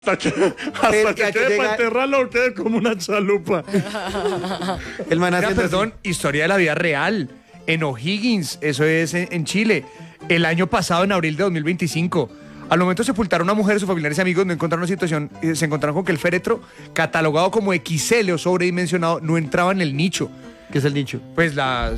Hasta que quede para enterrarlo, quede como una chalupa. El man Mira, haciendo perdón, historia de la vida real. En O'Higgins, eso es en Chile. El año pasado, en abril de 2025, al momento de sepultar a una mujer, sus familiares y amigos no encontraron una situación, se encontraron con que el féretro, catalogado como XL o sobredimensionado, no entraba en el nicho. ¿Qué es el nicho? Pues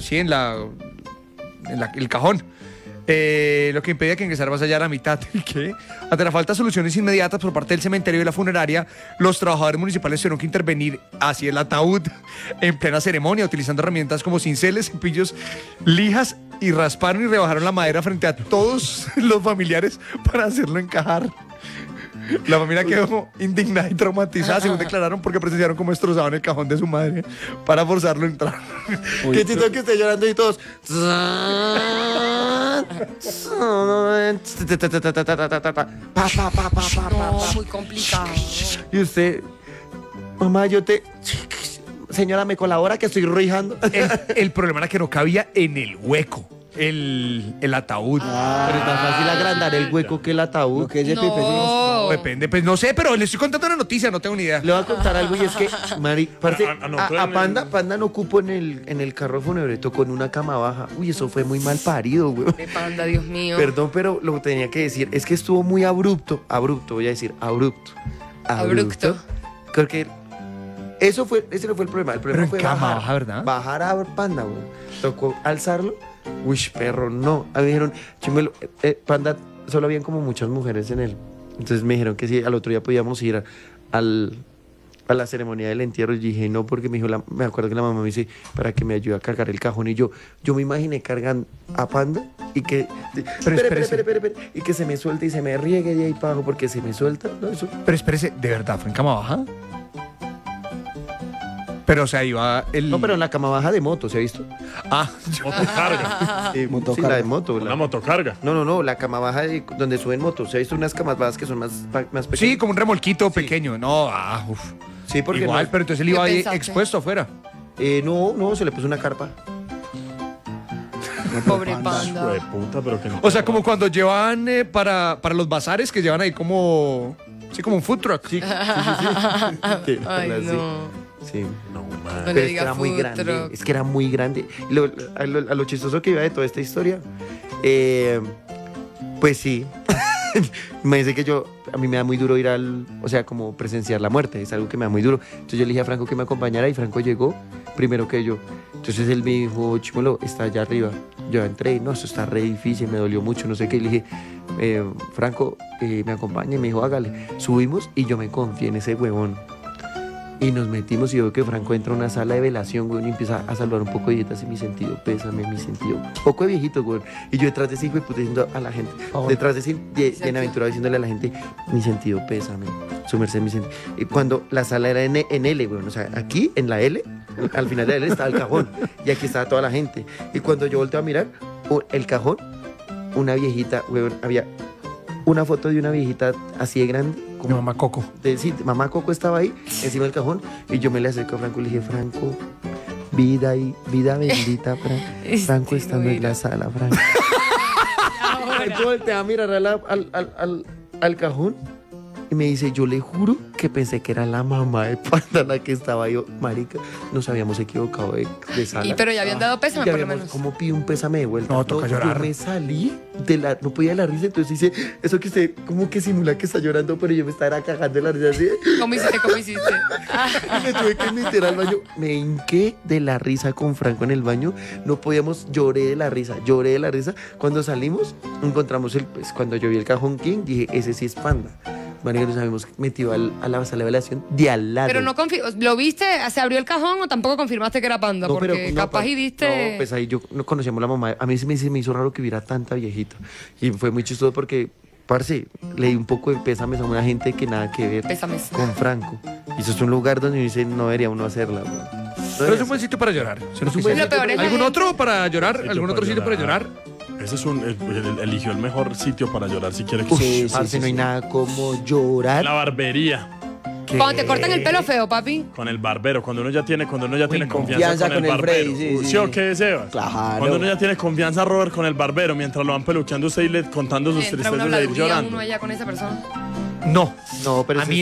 el cajón. Lo que impedía que ingresara más allá de la mitad. ¿Qué? Ante la falta de soluciones inmediatas por parte del cementerio y la funeraria, los trabajadores municipales tuvieron que intervenir hacia el ataúd en plena ceremonia, utilizando herramientas como cinceles, cepillos, lijas, y rasparon y rebajaron la madera frente a todos los familiares para hacerlo encajar. La familia quedó indignada y traumatizada, según declararon, porque presenciaron cómo destrozaban el cajón de su madre para forzarlo a entrar. Qué chistoso que esté llorando y todos. No, muy complicado. Y usted, mamá, señora, ¿me colabora que estoy rijando? El problema era que no cabía en el hueco el ataúd. Pero es más fácil agrandar el hueco que el ataúd. Lo que es de Pepe. No. Depende, pues no sé, pero le estoy contando una noticia, no tengo ni idea. Le voy a contar algo y es que, parce, Anotó a en Panda no cupo en el carro fúnebre, tocó en una cama baja. Uy, eso fue muy mal parido, güey. De Panda, Dios mío. Perdón, pero lo tenía que decir. Es que estuvo muy abrupto. Voy a decir, abrupto. Abrupto. Creo que ese no fue el problema. El problema en fue cama baja, ¿verdad? Bajar a Panda, güey. Tocó alzarlo. Uy, perro, no. A mí me dijeron, Chimuelo, Panda, solo habían como muchas mujeres en él. Entonces me dijeron que sí, al otro día podíamos ir a la ceremonia del entierro. Y dije, no, porque me dijo, me acuerdo que la mamá me dice, para que me ayude a cargar el cajón. Y yo me imaginé cargando a Panda y que... Espere, y que se me suelte y se me riegue de ahí para abajo porque se me suelta. No, eso. Pero espérese, ¿de verdad fue en cama baja? Pero, o sea, iba el... No, pero en la cama baja de moto, ¿se ha visto? Ah, Motocarga. Sí, Motocarga. la de moto. Una motocarga. No, la cama baja donde suben motos. ¿Se ha visto unas camas bajas que son más pequeñas? sí, como un remolquito pequeño. No, uf. Sí, porque Igual, no, pero entonces él ¿Qué iba ahí pensaste? expuesto afuera. no, se le puso una carpa. Pobre Hijo Panda. de puta, pero que no. O sea, como cuando llevan para los bazares, que llevan ahí como... Sí, como un food truck. Sí. Ay, Sí. no. Sí. No, man. No Pero le es que diga era muy food grande. truck. Es que era muy grande. Y a lo chistoso que iba de toda esta historia, pues sí. Me dice que a mí me da muy duro ir o sea, como presenciar la muerte, es algo que me da muy duro. Entonces yo le dije a Franco que me acompañara y Franco llegó primero que yo. Entonces él me dijo, Chimuelo, está allá arriba. Yo entré, no, eso está re difícil, me dolió mucho, no sé qué. Y le dije, Franco, me acompaña, y me dijo, hágale. Subimos y yo me confié en ese huevón. Y nos metimos y veo que Franco entra a una sala de velación, güey, y empieza a salvar un poco de dietas y mi sentido, pésame, mi sentido. Poco de viejito, güey. Y yo detrás de ese hijo de puta diciendo a la gente, detrás de ese bienaventurado diciéndole a la gente, mi sentido, pésame, su merced, mi sentido. Y cuando la sala era en L, güey, o sea, aquí en la L, al final de la L estaba el cajón y aquí estaba toda la gente. Y cuando yo volteo a mirar, el cajón, una viejita, güey, había una foto de una viejita así de grande. Mi mamá Coco. Sí, mamá Coco estaba ahí, encima del cajón, y yo me le acerco a Franco y le dije, Franco, vida bendita, Franco estando en la sala, Franco. Franco voltea a mirar al cajón y me dice, yo le juro que pensé que era la mamá de Panda la que estaba yo, marica, nos habíamos equivocado de sala. Pero ya habían dado pésame, Ya por lo habíamos, menos. ¿cómo pido un pésame de vuelta? No, toca llorar. Yo me salí no podía de la risa, entonces dice, eso que usted como que simula que está llorando, pero yo me estaba cagando de la risa así. ¿Cómo hiciste? Y me tuve que meter al baño. Me hinqué de la risa con Franco en el baño. No podíamos, lloré de la risa. Cuando salimos, encontramos pues cuando yo vi el cajón King, dije, ese sí es Panda. Marica, nos habíamos metido a la sala de velación de al lado. Pero no ¿lo viste? ¿Se abrió el cajón o tampoco confirmaste que era Panda? No, Porque pero, no, capaz y viste... No, pues ahí yo no conocíamos a la mamá. A mí se me hizo raro que hubiera tanta viejita. Y fue muy chistoso porque, parce, le di un poco de pésames a una gente que nada que ver Pésames. con Franco. Y eso es un lugar donde uno dice, no debería uno hacerla. Bro. Pero es un buen sitio para llorar. Si no Es un buen quisiera. Lo peor es la ¿Algún gente- otro para llorar? Sitio ¿Algún para otro sitio para llorar? Ese es eligió el mejor sitio para llorar si quiere que Sí, Parce, no hay nada como llorar. La barbería. Cuando te cortan el pelo feo, papi. Con el barbero, cuando uno ya tiene confianza Confianza con el con el barbero. Freddy, sí, ¿Sí sí. o qué, Sebas? Claro. Cuando uno ya tiene confianza, Robert, con el barbero, mientras lo van peluqueando usted y le contando sus Entra una tristezas de ir bladuría llorando. uno allá con esa persona. No. No, pero A ese mí